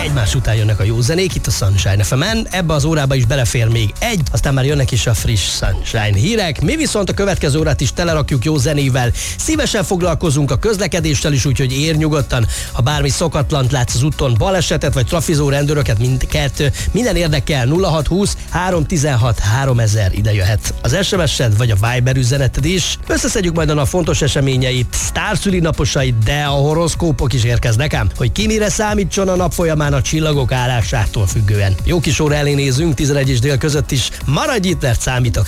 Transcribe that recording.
egymás után jönnek a jó zenék itt a Sunshine FM-en. Ebbe az órába is belefér még egy, aztán már jönnek is a friss Sunshine hírek. Mi viszont a következő órát is telerakjuk jó zenével. Szívesen foglalkozunk a közlekedéssel is, úgyhogy ér nyugodtan, ha bármi szokatlant látsz az úton, balesetet vagy trafizó rendőröket, minden érdekel. 0620 316 3000 ide jöhet az SMS-ed vagy a Viber üzeneted is. Összeszedjük majd a nap fontos eseményeit, sztárszülinaposait, de a horoszkópok is érkeznek ám, hogy ki mire számítson a nap folyamán a csillagok állásától függően. Jó kis óra elé nézünk, 11 és dél között is. Maradj itt, mert számítok